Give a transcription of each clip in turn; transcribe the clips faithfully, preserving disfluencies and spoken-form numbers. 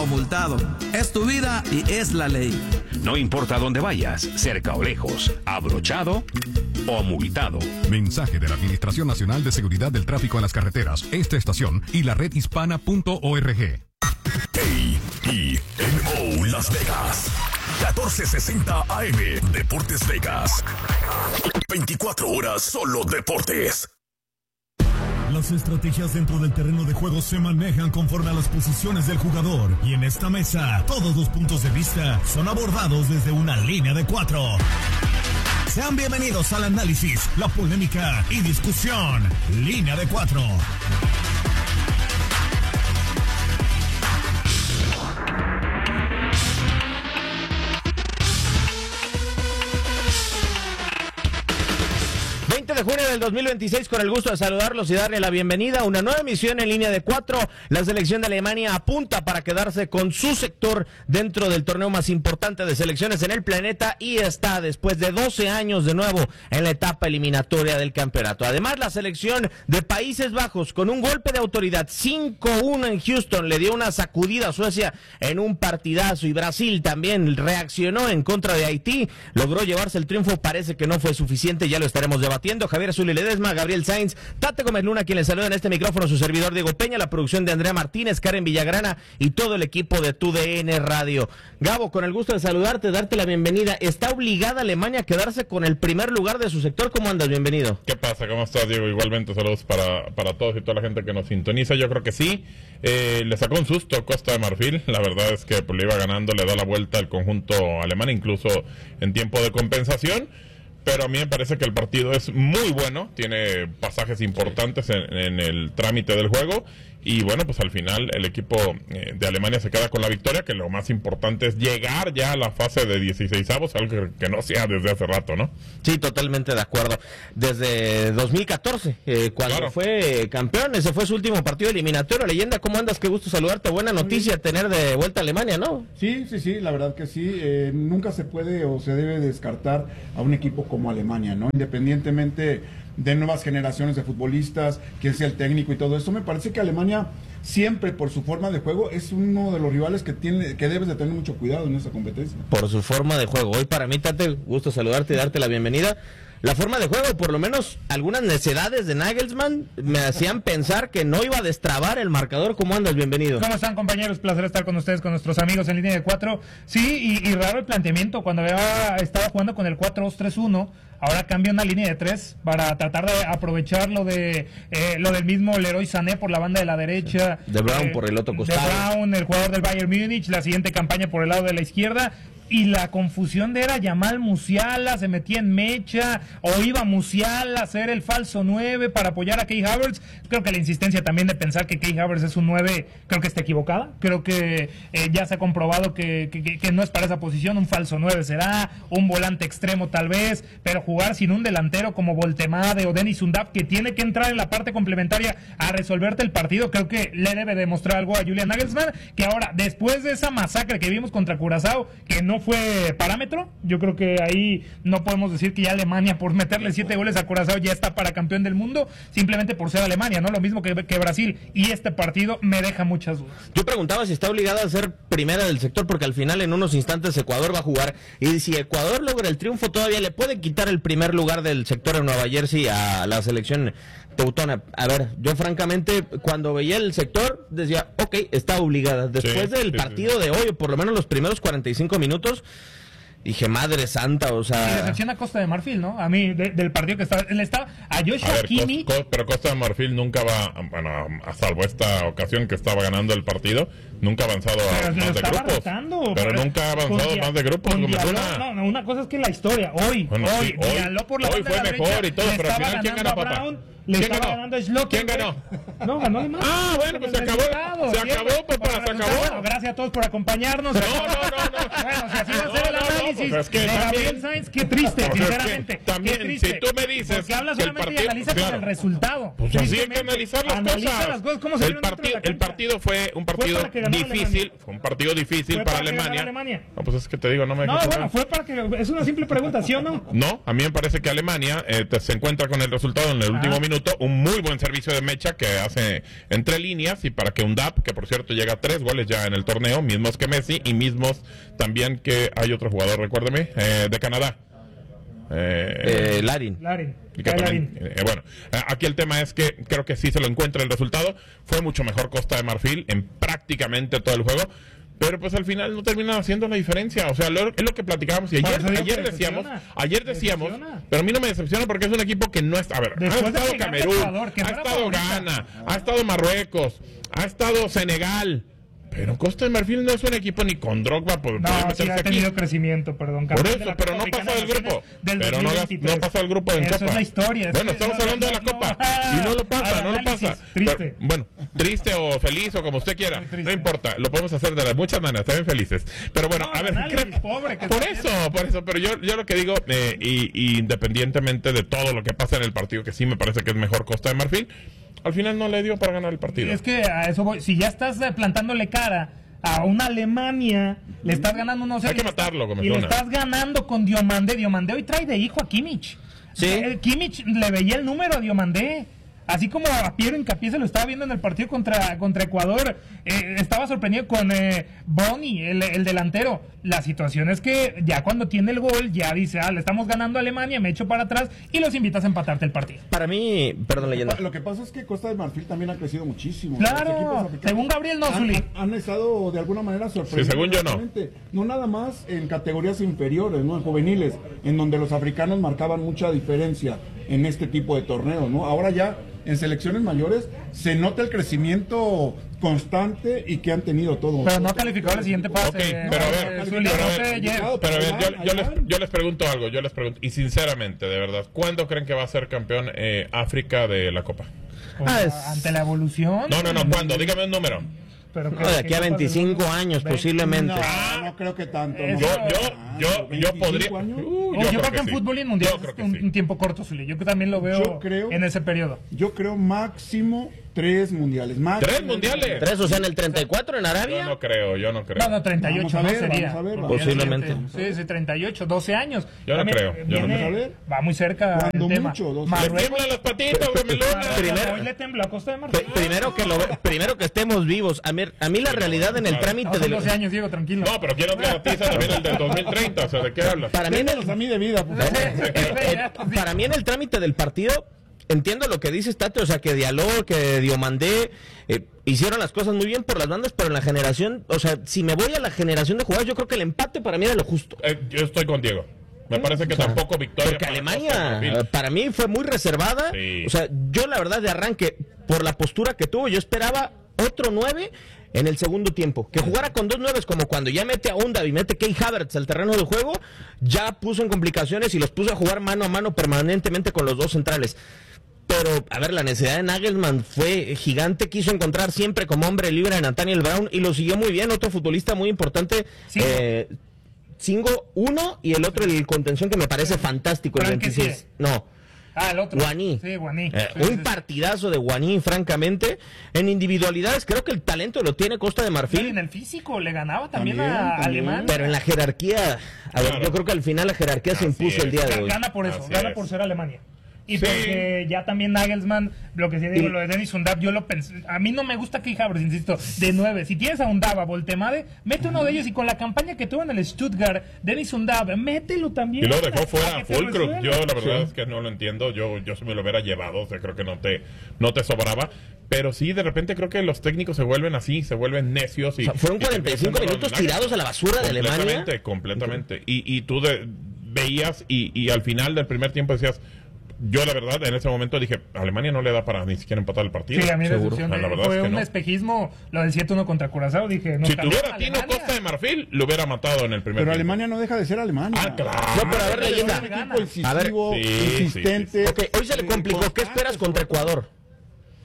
multado. Es tu vida y es la ley. No importa dónde vayas, cerca o lejos, abrochado o multado. Mensaje de la Administración Nacional de Seguridad del Tráfico en las Carreteras, esta estación y la red hispana punto org. A E N O Las Vegas, catorce sesenta A M, Deportes Vegas. veinticuatro horas solo deportes. Las estrategias dentro del terreno de juego se manejan conforme a las posiciones del jugador. Y en esta mesa, todos los puntos de vista son abordados desde una línea de cuatro. Sean bienvenidos al análisis, la polémica y discusión. Línea de cuatro. veinte de junio del dos mil veintiséis, con el gusto de saludarlos y darle la bienvenida a una nueva emisión en línea de cuatro. La selección de Alemania apunta para quedarse con su sector dentro del torneo más importante de selecciones en el planeta y está después de doce años de nuevo en la etapa eliminatoria del campeonato. Además, la selección de Países Bajos, con un golpe de autoridad cinco uno en Houston, le dio una sacudida a Suecia en un partidazo, y Brasil también reaccionó en contra de Haití, logró llevarse el triunfo. Parece que no fue suficiente, ya lo estaremos debatiendo. Javier Zuli Ledesma, Gabriel Sainz, Tate Gómez Luna, quien les saluda en este micrófono, su servidor Diego Peña, la producción de Andrea Martínez, Karen Villagrana y todo el equipo de Tu D N Radio. Gabo, con el gusto de saludarte, darte la bienvenida. ¿Está obligada Alemania a quedarse con el primer lugar de su sector? ¿Cómo andas? Bienvenido. ¿Qué pasa? ¿Cómo estás, Diego? Igualmente, saludos para, para todos y toda la gente que nos sintoniza. Yo creo que sí. Eh, le sacó un susto Costa de Marfil. La verdad es que pues, le iba ganando, le da la vuelta al conjunto alemán, incluso en tiempo de compensación. Pero a mí me parece que el partido es muy bueno, tiene pasajes importantes en, en el trámite del juego. Y bueno, pues al final el equipo eh, de Alemania se queda con la victoria, que lo más importante es llegar ya a la fase de dieciseisavos, algo que, que no sea desde hace rato, ¿no? Sí, totalmente de acuerdo. Desde dos mil catorce, eh, cuando claro. fue campeón, ese fue su último partido eliminatorio. Leyenda, ¿cómo andas? Qué gusto saludarte. Buena noticia tener de vuelta a Alemania, ¿no? Sí, sí, sí, la verdad que sí. Eh, nunca se puede o se debe descartar a un equipo como Alemania, ¿no? Independientemente de nuevas generaciones de futbolistas, quién sea el técnico y todo esto, me parece que Alemania siempre, por su forma de juego, es uno de los rivales que tiene que debes de tener mucho cuidado en esta competencia. Por su forma de juego. Hoy para mí, Tate, gusto saludarte y darte la bienvenida. La forma de juego, por lo menos algunas necedades de Nagelsmann me hacían pensar que no iba a destrabar el marcador. ¿Cómo andas? Bienvenido. ¿Cómo están, compañeros? Placer estar con ustedes, con nuestros amigos en línea de cuatro. Sí, y, y raro el planteamiento. Cuando había estaba jugando con el cuatro dos tres uno, ahora cambia una línea de tres para tratar de aprovechar lo de eh, lo del mismo Leroy Sané por la banda de la derecha. De Brown eh, por el otro costado. De Brown, el jugador del Bayern Múnich, la siguiente campaña por el lado de la izquierda. Y la confusión de era Yamal Musiala, se metía en mecha, o iba Musiala a hacer el falso nueve para apoyar a Kai Havertz. Creo que la insistencia también de pensar que Kai Havertz es un nueve, creo que está equivocada. Creo que eh, ya se ha comprobado que, que, que no es para esa posición. Un falso nueve será, un volante extremo tal vez, pero jugar sin un delantero como Voltemade o Denis Undav, que tiene que entrar en la parte complementaria a resolverte el partido, creo que le debe demostrar algo a Julian Nagelsmann, que ahora, después de esa masacre que vimos contra Curazao, que no fue parámetro, yo creo que ahí no podemos decir que ya Alemania, por meterle siete goles a Curazao, ya está para campeón del mundo, simplemente por ser Alemania, ¿no? Lo mismo que, que Brasil, y este partido me deja muchas dudas. Yo preguntaba si está obligada a ser primera del sector, porque al final en unos instantes Ecuador va a jugar, y si Ecuador logra el triunfo todavía le puede quitar el primer lugar del sector en Nueva Jersey a la selección teutona. A ver, yo francamente cuando veía el sector decía, ok, está obligada. Después sí, del sí, partido sí. de hoy, por lo menos los primeros cuarenta y cinco minutos, dije, madre santa, o sea... Y decepciona a Costa de Marfil, ¿no? A mí, de, del partido que estaba... Él estaba a Joshua a ver, Kimi... Cos, Cos, pero Costa de Marfil nunca va... Bueno, a salvo esta ocasión que estaba ganando el partido, nunca ha avanzado a pero más de grupos. Rotando, pero, pero nunca ha avanzado más de grupos. Con Diallo, no, no, una cosa es que la historia, hoy, bueno, hoy, sí, hoy, Diallo por la hoy banda fue de la mejor derecha, y todo, pero al final, ¿quién ganó, papá? Brown, le ¿Quién estaba ganó? ganando Schlotterbeck. ¿Quién ganó? No, ganó Alemania. Ah, bueno, pues se acabó. Se acabó, papá, se acabó. Bueno, gracias a todos por acompañarnos. No, no, no, no. Bueno, si así va a ser el análisis, análisis pues es que de también- Gabriel Sainz, qué triste, Pues es que sinceramente. también, qué triste. si tú me dices Porque habla que el solamente y partido- analiza claro. por el resultado. Pues así hay que Tristemente. analizar las Analiza cosas. las cosas, cómo se el, vieron dentro de partido, la el cancha. partido fue un partido para que ganara difícil, Alemania. fue un partido difícil Fue para, para que ganara Alemania. Alemania. No, pues es que te digo, no me No, dejes bueno, hablar. fue para que... Es una simple pregunta, ¿sí o no? No, a mí me parece que Alemania eh, te- se encuentra con el resultado en el último Ah. minuto, un muy buen servicio de Mecha que hace entre líneas y para que un D A P, que por cierto llega a tres goles ya en el torneo, mismos que Messi y mismos también que hay otro jugador, recuérdeme, eh, de Canadá. Eh, Eh, Larin. Larin. y que también, eh, bueno, eh, aquí el tema es que creo que sí se lo encuentra el resultado. Fue mucho mejor Costa de Marfil en prácticamente todo el juego. Pero pues al final no termina haciendo la diferencia. O sea, lo- es lo que platicábamos. Y Por ayer, eso digo ayer que decíamos, decepciona. ayer decíamos, Decepciona. pero a mí no me decepciona porque es un equipo que no está. A ver, Después ha de estado que gane Camerún, Ecuador, que ha no era estado favorita. Ghana, ha estado Marruecos, ha estado Senegal. Pero Costa de Marfil no es un equipo ni con Drogba por, No, poder sí meterse ha aquí. tenido crecimiento, perdón. Por campeón eso, de la pero Copa no Africana pasó del de grupo. Naciones del Pero no, dos mil gas- veintitrés. no pasó el grupo en Eso Copa. es la historia. es Bueno, que estamos no, hablando de la no, Copa. no. Y no lo pasa, Al no lo análisis, pasa. Triste. Pero, bueno, triste o feliz o como usted quiera. triste. No importa. Lo podemos hacer de las muchas maneras. También felices. Pero bueno, No, a ver. análisis, creo- pobre, que por está eso, por eso. Pero yo, yo lo que digo, eh, y, y independientemente de todo lo que pasa en el partido, que sí me parece que es mejor Costa de Marfil, al final no le dio para ganar el partido. Es que a eso voy. Si ya estás eh, plantándole cara a una Alemania, le estás ganando uno cero. Hay que matarlo, como Y le suena. estás ganando con Diomandé. Diomandé hoy trae de hijo a Kimmich. Sí. Eh, Kimmich le veía el número a Diomandé. Así como a Piero Hincapié se lo estaba viendo en el partido contra, contra Ecuador, eh, estaba sorprendido con eh, Boni, el, el delantero. La situación es que ya cuando tiene el gol, ya dice, ah, le estamos ganando a Alemania, me echo para atrás y los invitas a empatarte el partido. Para mí, perdón, leyenda. Lo que pasa es que Costa de Marfil también ha crecido muchísimo. Los equipos Claro, africanos según Gabriel han, Nozuli. han- han estado de alguna manera sorprendidos. Sí, según yo no. realmente. No nada más en categorías inferiores, no en juveniles, en donde los africanos marcaban mucha diferencia en este tipo de torneos, ¿no? Ahora ya en selecciones mayores se nota el crecimiento constante y que han tenido todos. Pero no ha calificado la siguiente fase. Ok, pero a ver, eh, no, Zuli, pero no a sé, ver, Jeff. no, Pero a ver, yo, Ahí yo van, les, ahí van. yo les pregunto algo, yo les pregunto, y sinceramente, de verdad, ¿cuándo creen que va a ser campeón eh, África de la Copa? Pues, Ah, es- ante la evolución. No, no, no, ¿cuándo? Dígame un número. Pero No, de aquí a veinticinco años, posiblemente. No, no creo que tanto. Eso- no. Yo, yo, Ah, yo, yo veinticinco podría... años. Uh, yo, creo que, en sí. fútbol y en mundial Yo creo es que un, sí. un tiempo corto, Zuli. Yo que también lo veo Yo creo- en ese periodo. Yo creo máximo tres mundiales. Máximo ¿Tres mundiales? Tres, o sea, en el treinta y cuatro en Yo Arabia. no creo, yo no creo. No, no, treinta y ocho Vamos a no ver, sería. vamos a ver, Porque Posiblemente. ya siete- Sí, sí, treinta y ocho, doce años. Yo no También creo, yo no viene- creo. A ver. Va muy cerca Cuando el tema. mucho, doce. Le Marruecos. tiemblan las patitas, Gomelona. Primero- Hoy le tembló a Costa de Marfil. P- Primero que lo ve- primero que estemos vivos. A mí, a mí la realidad en el claro. trámite No, son del doce años, Diego, tranquilo. No, pero ¿quién nos garantiza también el del dos mil treinta? O sea, ¿de qué hablas? para mí en el, Démonos a mí de vida, por favor. eh, eh, para mí en el trámite del partido entiendo lo que dice Tate, o sea, que Diallo, que Diomandé eh, hicieron las cosas muy bien por las bandas, pero en la generación, o sea, si me voy a la generación de jugadores, yo creo que el empate para mí era lo justo. Eh, yo estoy con Diego. Me parece que tampoco victoria. Porque para Costa de Alemania, Marfil. eh, para mí, fue muy reservada. Sí. O sea, yo la verdad de arranque, por la postura que tuvo, yo esperaba otro nueve en el segundo tiempo. Que jugara con dos nueves, como cuando ya mete a Undav y mete Kai Havertz al terreno de juego, ya puso en complicaciones y los puso a jugar mano a mano permanentemente con los dos centrales. Pero, a ver, la necesidad de Nagelsmann fue gigante, quiso encontrar siempre como hombre libre a Nathaniel Brown y lo siguió muy bien, otro futbolista muy importante. Sí. Eh, Singo, uno, y el otro el contención que me parece fantástico, el Frank veintiséis. Kessie. No, Ah, el otro. Guaní. Sí, Guaní. Eh, Sí, un sí, sí. partidazo de Guaní, francamente. En individualidades, creo que el talento lo tiene Costa de En Marfil, el físico le ganaba también, También, a también. Alemania. pero en la jerarquía, a ver, Claro. yo creo que al final la jerarquía se Así impuso el es. día de Ga- hoy. Gana por eso, Así gana es. por ser Alemania. Y Sí. porque ya también Nagelsmann, lo que sí digo, Y- lo de Dennis Undav, yo lo pensé. A mí no me gusta Kai Havertz, insisto, de nueve. Si tienes a Undav, a Voltemade, mete uno de ellos y con la campaña que tuvo en el Stuttgart, Dennis Undav, mételo también. Y lo dejó para fuera que te Fulcrum. resuelva. Yo la verdad es que no lo entiendo. Yo, yo se me lo hubiera llevado. O sea, creo que no te, no te sobraba. Pero sí, de repente creo que los técnicos se vuelven así, se vuelven necios. Y, O sea, fueron y te cuarenta y cinco empiezan a minutos abandonar. tirados a la basura de Alemania. Completamente, completamente. Y, y tú de- veías y, y al final del primer tiempo decías... Yo la verdad en ese momento dije, Alemania no le da para ni siquiera empatar el partido. Sí, a mí me Seguro. decepcionó. La verdad Fue es que un no. espejismo lo del siete uno contra Curazao. Dije, no Si está tuviera bien, Tino Alemania. Costa de Marfil, lo hubiera matado en el primer Pero tiempo. Alemania no deja de ser Alemania. Ah, claro. No, pero a ver, Es leyenda. un equipo A incisivo, ver. Sí, insistente. Ok, hoy se le eh, complicó. ¿Qué constante, esperas contra sobre todo. Ecuador?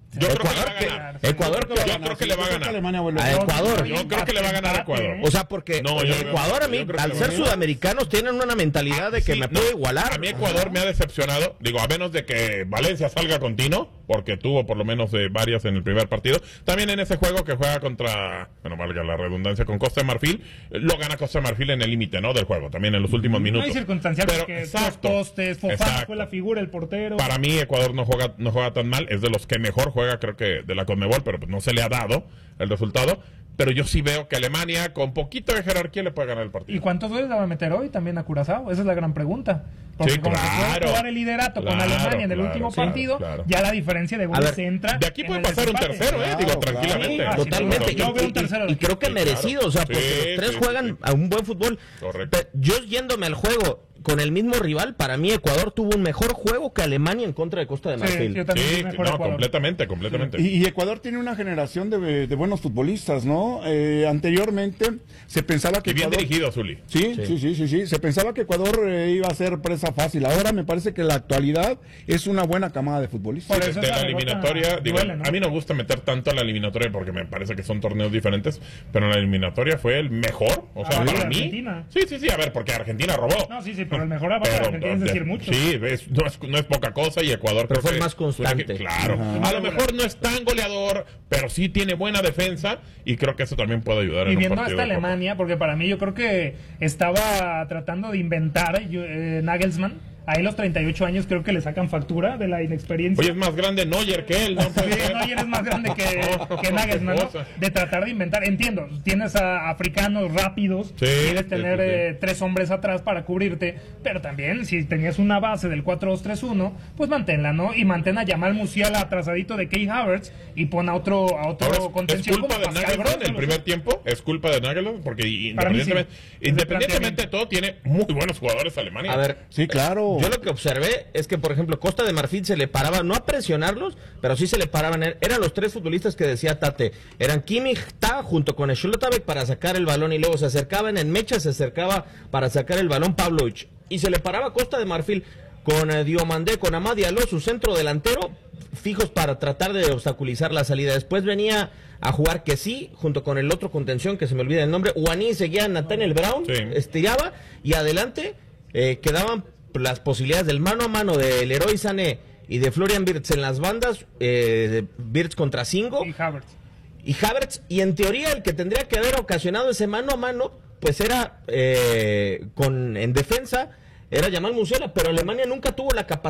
Yo creo Ecuador, que le va a ganar. Ecuador, yo creo que le va a ganar. Alemania vuelve a Ecuador. Yo creo que le va a ganar a Ecuador. O sea, porque No, yo Ecuador creo- a mí, yo creo que al le ser va a ganar. sudamericanos, tienen una mentalidad de que Sí, me no, puede igualar. A mí Ecuador me ha decepcionado, digo, a menos de que Valencia salga con Tino, porque tuvo por lo menos eh, varias en el primer partido. También en ese juego que juega contra, bueno, valga la redundancia, con Costa de Marfil, eh, lo gana Costa de Marfil en el límite, ¿no? Del juego, también en los últimos No minutos. hay circunstancial Pero, porque exacto, dos postes, Fofana exacto. fue la figura, el portero. Para mí Ecuador no juega no juega tan mal, es de los que mejor juega, creo que de la Conmebol, pero pues no se le ha dado el resultado. Pero yo sí veo que Alemania, con poquito de jerarquía, le puede ganar el partido. ¿Y cuántos goles le va a meter hoy también a Curazao? Esa es la gran pregunta. Porque Sí, como se puede claro. jugar el liderato con Claro, Alemania en el claro, último claro, partido, claro. ya la diferencia de A goles ver, se entra. De aquí en puede el pasar un desempate. tercero, ¿eh? Digo, Claro, tranquilamente. claro. Totalmente. Yo Y- veo un y- tercero. y, y creo que Sí, merecido, claro. o sea, porque Sí, los tres sí, juegan sí. a un buen fútbol. Correcto. Pe- Yo yéndome al juego con el mismo rival, para mí Ecuador tuvo un mejor juego que Alemania en contra de Costa de Sí, Marfil. yo también Sí, soy mejor no, Ecuador. completamente, completamente. Y, y Ecuador tiene una generación de, de buenos futbolistas, ¿no? Eh, anteriormente se pensaba que Y bien Ecuador... dirigido, Zuli. Sí, sí, sí, sí, sí. Se pensaba que Ecuador eh, iba a ser presa fácil. Ahora me parece que la actualidad es una buena camada de futbolistas. Por eso De esa la derrota eliminatoria, digo, duele, ¿no? a mí no me gusta meter tanto a la eliminatoria porque me parece que son torneos diferentes, pero en la eliminatoria fue el mejor, o sea, Ah, para sí, mí. Argentina. Sí, sí, sí, a ver, porque Argentina robó. No, sí, sí, pero el mejor aparte de Pero, Argentina es decir mucho. Sí, es- no, es, no es poca cosa y Ecuador Pero creo fue que más es una- constante. Claro. A lo mejor no es tan goleador, pero sí tiene buena defensa y creo que eso también puede ayudar Y en un viendo a partido esta de Copa. Alemania, porque para mí yo creo que estaba tratando de inventar yo, eh, Nagelsmann. Ahí los treinta y ocho años creo que le sacan factura de la inexperiencia. Oye, es más grande Neuer que él, ¿no? Sí, Neuer es más grande que, que Nagelsmann, ¿no? De tratar de inventar. Entiendo, tienes a africanos rápidos, Sí, quieres sí, tener sí, sí. eh, tres hombres atrás para cubrirte, pero también si tenías una base del cuatro dos tres uno, pues manténla, ¿no? Y mantén a Yamal Musiala atrasadito de Kai Havertz y pon a otro, a otro Ahora, es, es contención culpa como de Pascal Nagelsmann Gross, el ¿no? primer tiempo, es culpa de Nagelsmann porque Para mí sí. independientemente, Es independientemente el de todo tiene muy buenos jugadores Alemania. A ver, Sí, claro. yo lo que observé es que, por ejemplo, Costa de Marfil se le paraba, no a presionarlos, pero sí se le paraban. Eran los tres futbolistas que decía Tate. Eran Kimmich, Ta, junto con Schlotterbeck para sacar el balón y luego se acercaban en mecha, se acercaba para sacar el balón Pavlovich. Y se le paraba Costa de Marfil con eh, Diomandé, con Amad Diallo, su centro delantero, fijos para tratar de obstaculizar la salida. Después venía a jugar que sí, junto con el otro contención, que se me olvida el nombre, Uani, seguía Nathaniel Brown, Sí. estiraba y adelante eh, quedaban las posibilidades del mano a mano de Leroy Sané y de Florian Wirtz en las bandas, eh, Wirtz contra Singo Y Havertz. y Havertz, y en teoría el que tendría que haber ocasionado ese mano a mano, pues era eh, con en defensa, era Yamal Musiala, pero Alemania nunca tuvo la capacidad